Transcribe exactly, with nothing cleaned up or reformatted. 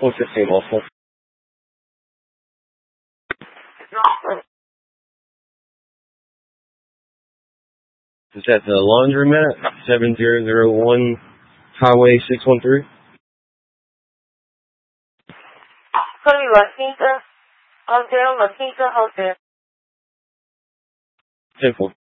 four fifteen also. Is that the laundromat? seven zero zero one Highway six one three? Sorry, Latinka. Hotel, Latinka Hotel. ten four.